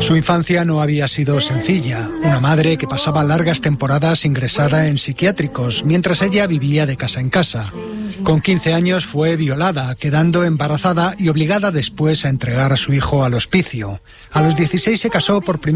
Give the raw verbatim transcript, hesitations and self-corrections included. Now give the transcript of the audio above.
Su infancia no había sido sencilla. Una madre que pasaba largas temporadas ingresada en psiquiátricos, mientras ella vivía de casa en casa. Con quince años fue violada, quedando embarazada y obligada después a entregar a su hijo al hospicio. A los dieciséis se casó por primera